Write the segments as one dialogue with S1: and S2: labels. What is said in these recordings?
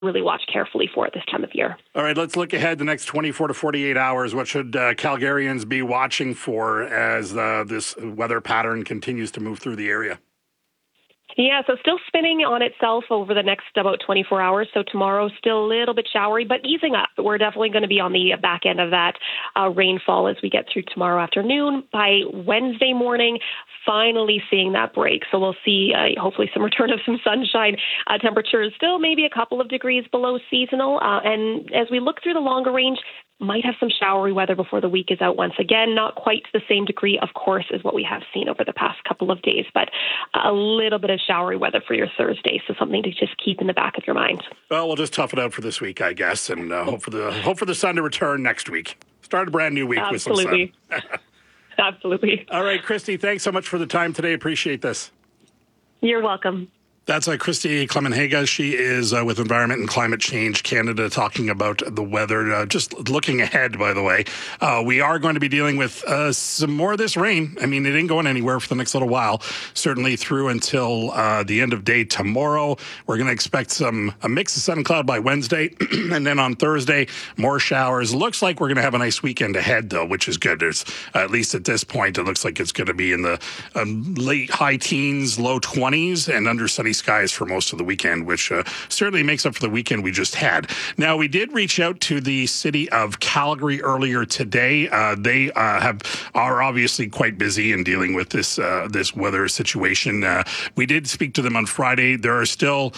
S1: really watch carefully for at this time of year.
S2: All right, let's look ahead the next 24 to 48 hours. What should Calgarians be watching for as this weather pattern continues to move through the area?
S1: Yeah, so still spinning on itself over the next about 24 hours. So tomorrow, still a little bit showery, but easing up. We're definitely going to be on the back end of that rainfall as we get through tomorrow afternoon. By Wednesday morning, finally seeing that break. So we'll see hopefully some return of some sunshine. Temperatures still maybe a couple of degrees below seasonal. And as we look through the longer range, might have some showery weather before the week is out once again. Not quite to the same degree, of course, as what we have seen over the past couple of days, but a little bit of showery weather for your Thursday. So something to just keep in the back of your mind.
S2: Well, we'll just tough it out for this week, I guess, and hope for the sun to return next week. Start a brand new week with some sun.
S1: Absolutely.
S2: All right, Christy, thanks so much for the time today. Appreciate this.
S1: You're welcome.
S2: That's Christy Clemenhaga. She is with Environment and Climate Change Canada, talking about the weather. Just looking ahead, by the way, we are going to be dealing with some more of this rain. I mean, it ain't going anywhere for the next little while, certainly through until the end of day tomorrow. We're going to expect a mix of sun and cloud by Wednesday, and then on Thursday, more showers. Looks like we're going to have a nice weekend ahead, though, which is good. There's, at least at this point, it looks like it's going to be in the late high teens, low 20s, and under sunny skies for most of the weekend, which certainly makes up for the weekend we just had. Now, we did reach out to the city of Calgary earlier today. They are obviously quite busy in dealing with this weather situation. We did speak to them on Friday. There are still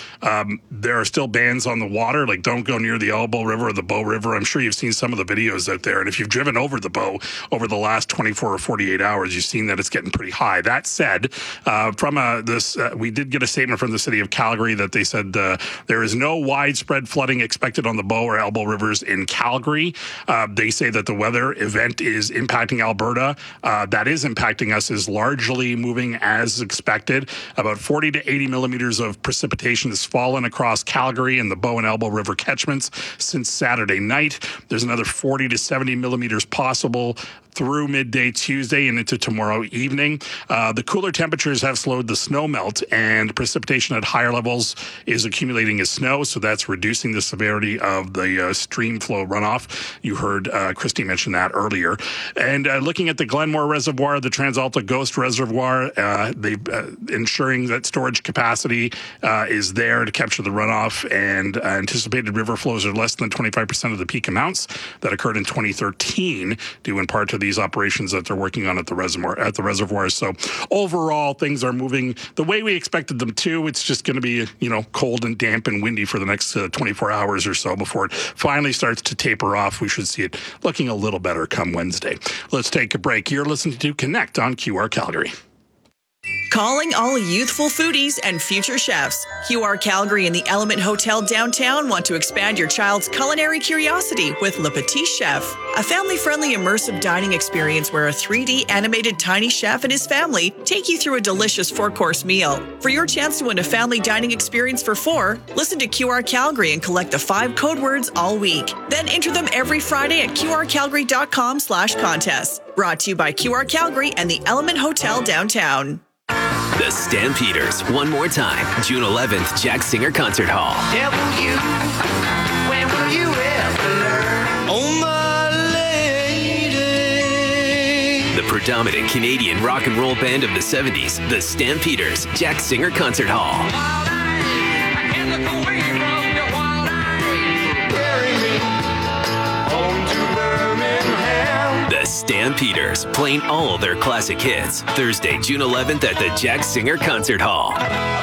S2: bans on the water, like don't go near the Elbow River or the Bow River. I'm sure you've seen some of the videos out there, and if you've driven over the Bow over the last 24 or 48 hours, you've seen that it's getting pretty high. That said, we did get a statement from the city of Calgary that they said there is no widespread flooding expected on the Bow or Elbow Rivers in Calgary. They say that the weather event is impacting Alberta. That is impacting us, is largely moving as expected. About 40 to 80 millimeters of precipitation has fallen across Calgary and the Bow and Elbow River catchments since Saturday night. There's another 40 to 70 millimeters possible through midday Tuesday and into tomorrow evening. The cooler temperatures have slowed the snow melt, and precipitation at higher levels is accumulating as snow, so that's reducing the severity of the stream flow runoff. You heard Christy mention that earlier. And looking at the Glenmore Reservoir, the TransAlta Ghost Reservoir, they've ensuring that storage capacity is there to capture the runoff, and anticipated river flows are less than 25% of the peak amounts that occurred in 2013, due in part to these operations that they're working on at the reservoir. So overall, things are moving the way we expected them to. It's just going to be, cold and damp and windy for the next 24 hours or so before it finally starts to taper off. We should see it looking a little better come Wednesday. Let's take a break. You're listening to Connect on QR Calgary.
S3: Calling all youthful foodies and future chefs. QR Calgary and the Element Hotel downtown want to expand your child's culinary curiosity with Le Petit Chef, a family-friendly immersive dining experience where a 3D animated tiny chef and his family take you through a delicious 4-course meal. For your chance to win a family dining experience for 4, listen to QR Calgary and collect the 5 code words all week. Then enter them every Friday at qrcalgary.com/contest. Brought to you by QR Calgary and the Element Hotel downtown.
S4: The Stampeders, one more time, June 11th, Jack Singer Concert Hall.
S5: When will you ever learn? Oh, my lady.
S4: The predominant Canadian rock and roll band of the 70s, the Stampeders, Jack Singer Concert Hall. The Stampeders, playing all their classic hits. Thursday, June 11th at the Jack Singer Concert Hall.